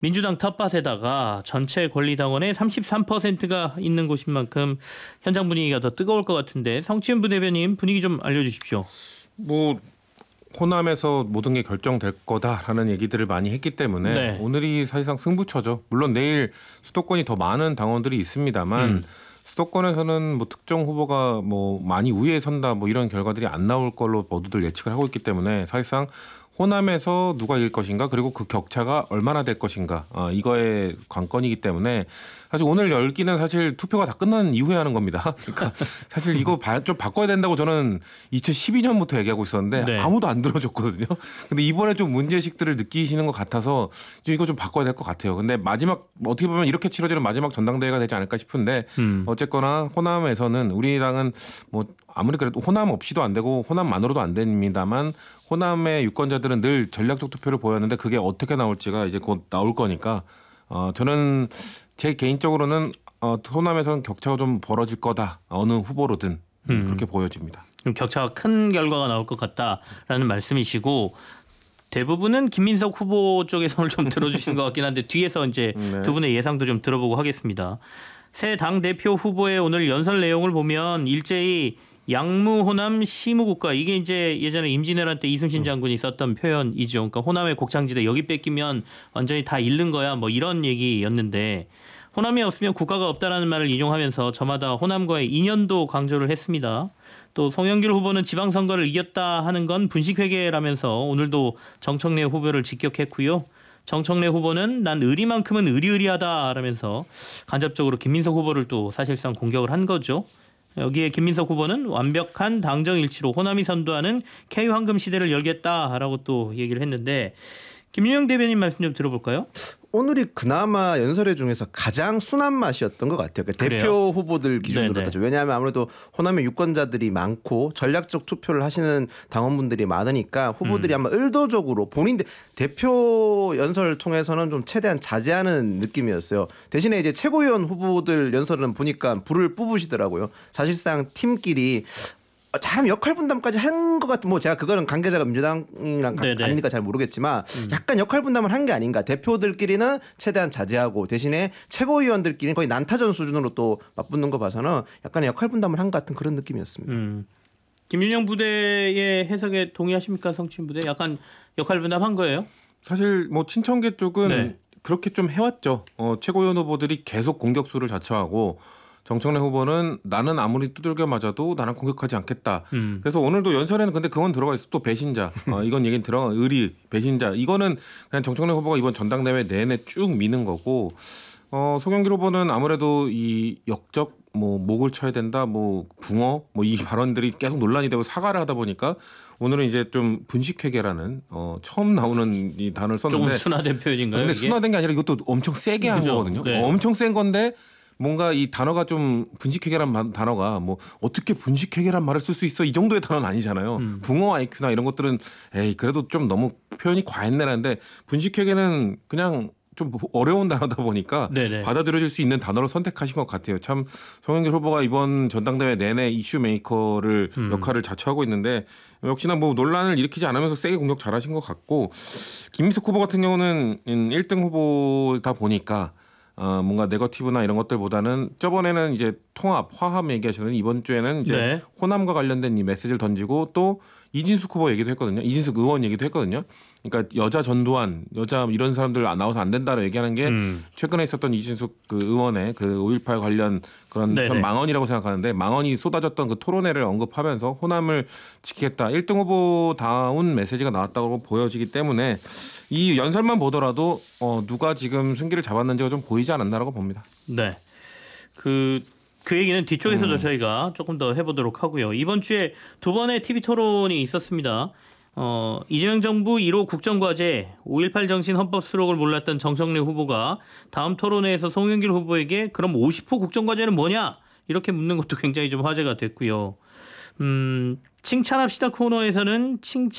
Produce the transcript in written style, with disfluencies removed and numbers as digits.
민주당 텃밭에다가 전체 권리당원의 33%가 있는 곳인 만큼 현장 분위기가 더 뜨거울 것 같은데 성치훈 부대변인 분위기 좀 알려주십시오. 뭐 호남에서 모든 게 결정될 거다라는 얘기들을 많이 했기 때문에 네. 오늘이 사실상 승부처죠. 물론 내일 수도권이 더 많은 당원들이 있습니다만 수도권에서는 뭐 특정 후보가 뭐 많이 우위에 선다 뭐 이런 결과들이 안 나올 걸로 모두들 예측을 하고 있기 때문에 사실상 호남에서 누가 이길 것인가 그리고 그 격차가 얼마나 될 것인가 이거의 관건이기 때문에 사실 오늘 열기는 사실 투표가 다 끝난 이후에 하는 겁니다. 그러니까 사실 이거 좀 바꿔야 된다고 저는 2012년부터 얘기하고 있었는데 네. 아무도 안 들어줬거든요. 근데 이번에 좀 문제의식들을 느끼시는 것 같아서 이거 좀 바꿔야 될 것 같아요. 근데 마지막 어떻게 보면 이렇게 치러지는 마지막 전당대회가 되지 않을까 싶은데 어쨌거나 호남에서는 우리 당은 뭐 아무리 그래도 호남 없이도 안 되고 호남만으로도 안 됩니다만 호남의 유권자들은 늘 전략적 투표를 보였는데 그게 어떻게 나올지가 이제 곧 나올 거니까 저는 제 개인적으로는 호남에서는 격차가 좀 벌어질 거다. 어느 후보로든 그렇게 보여집니다. 좀 격차가 큰 결과가 나올 것 같다라는 말씀이시고 대부분은 김민석 후보 쪽의 손을 좀 들어주시는 것 같긴 한데 뒤에서 이제 네. 두 분의 예상도 좀 들어보고 하겠습니다. 새 당대표 후보의 오늘 연설 내용을 보면 일제히 양무 호남 시무국가 이게 이제 예전에 임진왜란 때 이순신 장군이 썼던 표현이죠. 그러니까 호남의 곡창지대 여기 뺏기면 완전히 다 잃는 거야 뭐 이런 얘기였는데 호남이 없으면 국가가 없다라는 말을 인용하면서 저마다 호남과의 인연도 강조를 했습니다. 또 송영길 후보는 지방선거를 이겼다 하는 건 분식회계라면서 오늘도 정청래 후보를 직격했고요. 정청래 후보는 난 의리만큼은 의리의리하다라면서 간접적으로 김민석 후보를 또 사실상 공격을 한 거죠. 여기에 김민석 후보는 완벽한 당정일치로 호남이 선도하는 K황금 시대를 열겠다라고 또 얘기를 했는데 김윤영 대변인 말씀 좀 들어볼까요? 오늘이 그나마 연설회 중에서 가장 순한 맛이었던 것 같아요. 그러니까 대표 후보들 기준으로 따져. 왜냐하면 아무래도 호남의 유권자들이 많고 전략적 투표를 하시는 당원분들이 많으니까 후보들이 아마 의도적으로 본인 대표 연설을 통해서는 좀 최대한 자제하는 느낌이었어요. 대신에 이제 최고위원 후보들 연설은 보니까 불을 뿜으시더라고요. 사실상 팀끼리 잘 역할 분담까지 한 것 같은 뭐 제가 그거는 관계자가 민주당이랑 아니니까 잘 모르겠지만 약간 역할 분담을 한 게 아닌가. 대표들끼리는 최대한 자제하고 대신에 최고위원들끼리는 거의 난타전 수준으로 또 맞붙는 거 봐서는 약간의 역할 분담을 한 것 같은 그런 느낌이었습니다. 김윤영 부대의 해석에 동의하십니까? 성친 부대 약간 역할 분담한 거예요? 사실 뭐 친청계 쪽은 그렇게 좀 해왔죠. 최고위원 후보들이 계속 공격수를 자처하고 정청래 후보는 나는 아무리 두들겨 맞아도 나는 공격하지 않겠다. 그래서 오늘도 연설에는 근데 그건 들어가 있어. 또 배신자. 이건 얘기는 들어가 의리 배신자. 이거는 그냥 정청래 후보가 이번 전당대회 내내 쭉 미는 거고 송영길 후보는 아무래도 이 역적 뭐 목을 쳐야 된다. 뭐 붕어 뭐 이 발언들이 계속 논란이 되고 사과를 하다 보니까 오늘은 이제 좀 분식회계라는 처음 나오는 이 단어를 썼는데 조금 순화된 표현인가요? 근데 이게? 순화된 게 아니라 이것도 엄청 세게 한 거거든요. 네. 엄청 센 건데 뭔가 이 단어가 좀 분식회계란 단어가 뭐 어떻게 분식회계란 말을 쓸 수 있어 이 정도의 단어는 아니잖아요. 붕어 IQ나 이런 것들은 에이 그래도 좀 너무 표현이 과했네라는데 분식회계는 그냥 좀 어려운 단어다 보니까 받아들여질 수 있는 단어로 선택하신 것 같아요. 참 송영길 후보가 이번 전당대회 내내 이슈 메이커를 역할을 자처하고 있는데 역시나 뭐 논란을 일으키지 않으면서 세게 공격 잘하신 것 같고 김민석 후보 같은 경우는 1등 후보다 보니까 뭔가 네거티브나 이런 것들보다는 저번에는 이제 통합, 화합 얘기하셨는데 이번 주에는 이제 호남과 관련된 이 메시지를 던지고 또 이진숙 후보 얘기도 했거든요. 이진숙 의원 얘기도 했거든요. 그러니까 여자 전두환, 여자 이런 사람들 나와서 안 된다고 얘기하는 게 최근에 있었던 이진숙 그 의원의 그 5.18 관련 그런 전 망언이라고 생각하는데 망언이 쏟아졌던 그 토론회를 언급하면서 호남을 지키겠다. 1등 후보다운 메시지가 나왔다고 보여지기 때문에 이 연설만 보더라도 누가 지금 승기를 잡았는지가 좀 보이지 않았나라고 봅니다. 네. 그 얘기는 뒤쪽에서도 저희가 조금 더 해보도록 하고요. 이번 주에 두 번의 TV 토론이 있었습니다. 이재명 정부 1호 국정과제 5.18 정신 헌법 수록을 몰랐던 정청래 후보가 다음 토론회에서 송영길 후보에게 그럼 50호 국정과제는 뭐냐? 이렇게 묻는 것도 굉장히 좀 화제가 됐고요. 칭찬합시다 코너에서는 칭찬